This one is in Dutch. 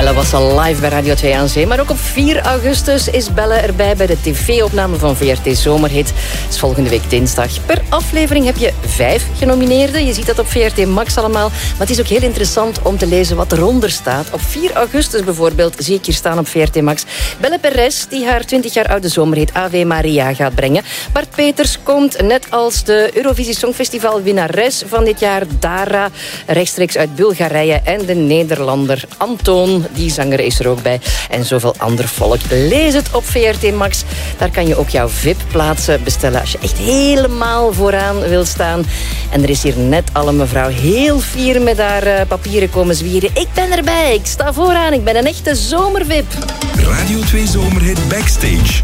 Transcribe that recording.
Belle was al live bij Radio 2 aan Zee. Maar ook op 4 augustus is Belle erbij bij de tv-opname van VRT Zomerhit. Dat is volgende week dinsdag. Per aflevering heb je 5 genomineerden. Je ziet dat op VRT Max allemaal. Maar het is ook heel interessant om te lezen wat eronder staat. Op 4 augustus bijvoorbeeld zie ik hier staan op VRT Max Belle Perez, die haar 20 jaar oude zomerhit Ave Maria gaat brengen. Bart Peters komt, net als de Eurovisie Songfestival winnares van dit jaar, Dara, rechtstreeks uit Bulgarije, en de Nederlander Anton, die zanger, is er ook bij. En zoveel ander volk. Lees het op VRT Max. Daar kan je ook jouw VIP-plaatsen bestellen als je echt helemaal vooraan wil staan. En er is hier net al een mevrouw heel fier met haar papieren komen zwieren. Ik ben erbij, ik sta vooraan, ik ben een echte zomervip. Radio 2 Zomerhit Backstage.